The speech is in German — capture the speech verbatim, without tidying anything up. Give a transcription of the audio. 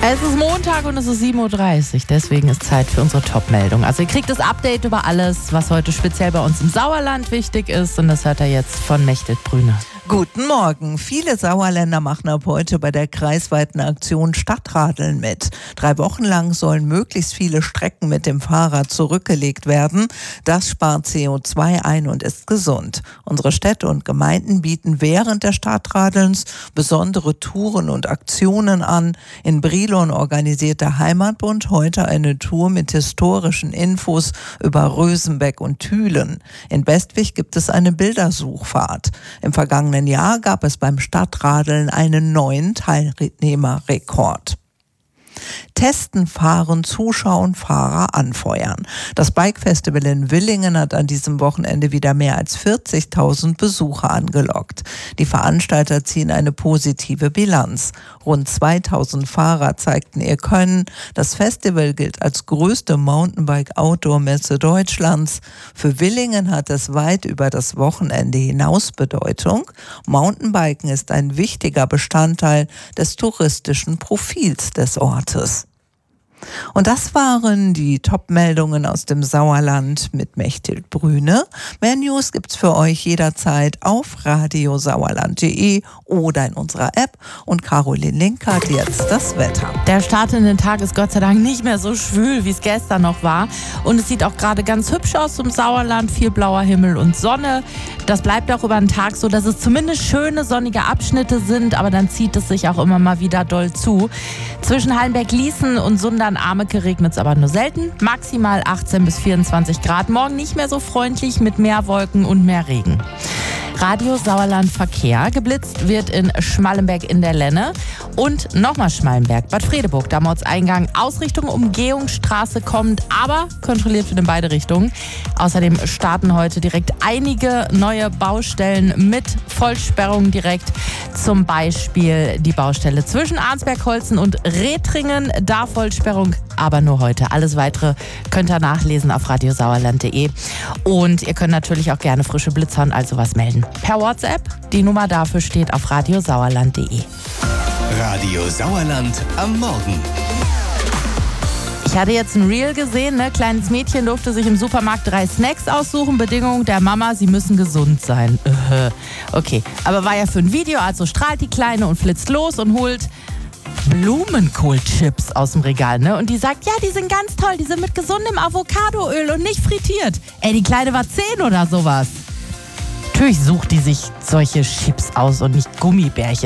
Es ist Montag und es ist sieben Uhr dreißig, deswegen ist Zeit für unsere Top-Meldung. Also ihr kriegt das Update über alles, was heute speziell bei uns im Sauerland wichtig ist, und das hört ihr jetzt von Mechthild Brüne. Guten Morgen. Viele Sauerländer machen ab heute bei der kreisweiten Aktion Stadtradeln mit. Drei Wochen lang sollen möglichst viele Strecken mit dem Fahrrad zurückgelegt werden. Das spart C O zwei ein und ist gesund. Unsere Städte und Gemeinden bieten während der Stadtradelns besondere Touren und Aktionen an. In Brilon organisiert der Heimatbund heute eine Tour mit historischen Infos über Rösenbeck und Thülen. In Bestwig gibt es eine Bildersuchfahrt. Im vergangenen Jahr gab es beim Stadtradeln einen neuen Teilnehmerrekord. Testen, fahren, zuschauen, Fahrer anfeuern. Das Bike-Festival in Willingen hat an diesem Wochenende wieder mehr als vierzigtausend Besucher angelockt. Die Veranstalter ziehen eine positive Bilanz. Rund zweitausend Fahrer zeigten ihr Können. Das Festival gilt als größte Mountainbike-Outdoor-Messe Deutschlands. Für Willingen hat es weit über das Wochenende hinaus Bedeutung. Mountainbiken ist ein wichtiger Bestandteil des touristischen Profils des Ortes. Und das waren die Top-Meldungen aus dem Sauerland mit Mechthild Brüne. Mehr News gibt's für euch jederzeit auf radiosauerland punkt de oder in unserer App. Und Caroline Link hat jetzt das Wetter. Der Start in den Tag ist Gott sei Dank nicht mehr so schwül, wie es gestern noch war. Und es sieht auch gerade ganz hübsch aus im Sauerland. Viel blauer Himmel und Sonne. Das bleibt auch über den Tag so, dass es zumindest schöne sonnige Abschnitte sind, aber dann zieht es sich auch immer mal wieder doll zu. Zwischen Hallenberg-Ließen und Sundern-Ameke regnet es aber nur selten. Maximal achtzehn bis vierundzwanzig Grad. Morgen nicht mehr so freundlich mit mehr Wolken und mehr Regen. Radio Sauerland Verkehr. Geblitzt wird in Schmallenberg in der Lenne und nochmal Schmallenberg, Bad Fredeburg, Damortseingang. Ausrichtung Umgehungsstraße kommt, aber kontrolliert wird in beide Richtungen. Außerdem starten heute direkt einige neue Baustellen mit Vollsperrung direkt. Zum Beispiel die Baustelle zwischen Arnsberg-Holzen und Retringen. Da Vollsperrung, aber nur heute. Alles Weitere könnt ihr nachlesen auf radiosauerland punkt de. Und ihr könnt natürlich auch gerne frische Blitzer und all sowas melden. Per WhatsApp. Die Nummer dafür steht auf radiosauerland punkt de. Radio Sauerland am Morgen. Ich hatte jetzt ein Reel gesehen, ne? Kleines Mädchen durfte sich im Supermarkt drei Snacks aussuchen. Bedingung der Mama, sie müssen gesund sein. Okay, aber war ja für ein Video, also strahlt die Kleine und flitzt los und holt Blumenkohlchips aus dem Regal, ne? Und die sagt, ja, die sind ganz toll, die sind mit gesundem Avocadoöl und nicht frittiert. Ey, die Kleine war zehn oder sowas. Natürlich sucht die sich solche Chips aus und nicht Gummibärchen.